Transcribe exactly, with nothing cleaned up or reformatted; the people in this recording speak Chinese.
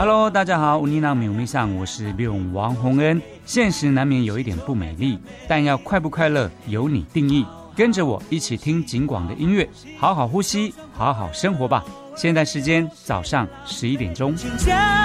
Hello， 大家好，乌尼娜米乌米上，我是六王洪恩。现实难免有一点不美丽，但要快不快乐由你定义。跟着我一起听景广的音乐，好好呼吸，好好生活吧。现在时间早上十一点钟。